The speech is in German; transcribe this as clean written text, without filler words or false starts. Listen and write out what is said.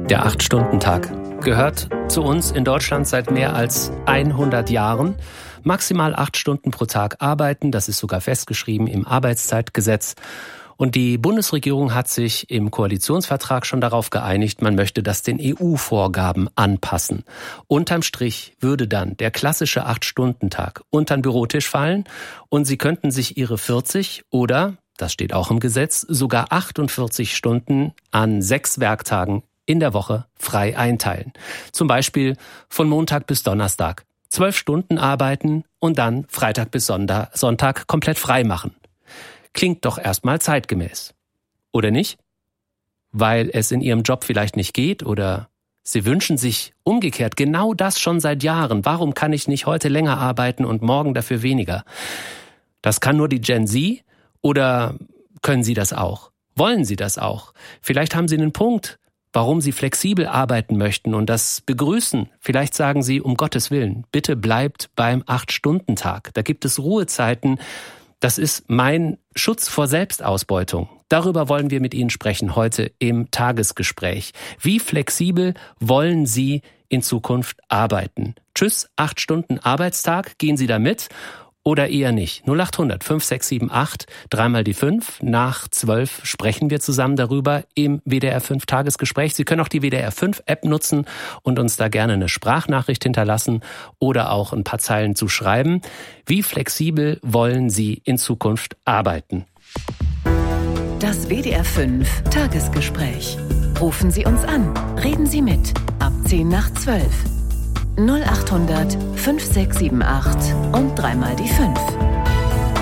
Der 8-Stunden-Tag gehört zu uns in Deutschland seit mehr als 100 Jahren. Maximal 8 Stunden pro Tag arbeiten, das ist sogar festgeschrieben im Arbeitszeitgesetz. Und die Bundesregierung hat sich im Koalitionsvertrag schon darauf geeinigt, man möchte das den EU-Vorgaben anpassen. Unterm Strich würde dann der klassische 8-Stunden-Tag unter den Bürotisch fallen und Sie könnten sich Ihre 40 oder, das steht auch im Gesetz, sogar 48 Stunden an 6 Werktagen in der Woche frei einteilen. Zum Beispiel von Montag bis Donnerstag 12 Stunden arbeiten und dann Freitag bis Sonntag komplett frei machen. Klingt doch erstmal zeitgemäß. Oder nicht? Weil es in Ihrem Job vielleicht nicht geht oder Sie wünschen sich umgekehrt genau das schon seit Jahren. Warum kann ich nicht heute länger arbeiten und morgen dafür weniger? Das kann nur die Gen Z oder können Sie das auch? Wollen Sie das auch? Vielleicht haben Sie einen Punkt, warum Sie flexibel arbeiten möchten und das begrüßen. Vielleicht sagen Sie, um Gottes Willen, bitte bleibt beim 8-Stunden-Tag. Da gibt es Ruhezeiten. Das ist mein Schutz vor Selbstausbeutung. Darüber wollen wir mit Ihnen sprechen heute im Tagesgespräch. Wie flexibel wollen Sie in Zukunft arbeiten? Tschüss, 8 Stunden Arbeitstag, gehen Sie da mit? Oder eher nicht. 0800 5678 3 die 5. Nach 12 sprechen wir zusammen darüber im WDR 5 Tagesgespräch. Sie können auch die WDR 5 App nutzen und uns da gerne eine Sprachnachricht hinterlassen oder auch ein paar Zeilen zu schreiben. Wie flexibel wollen Sie in Zukunft arbeiten? Das WDR 5 Tagesgespräch. Rufen Sie uns an. Reden Sie mit. Ab 10 nach 12. 0800 5678 und 3 die 5.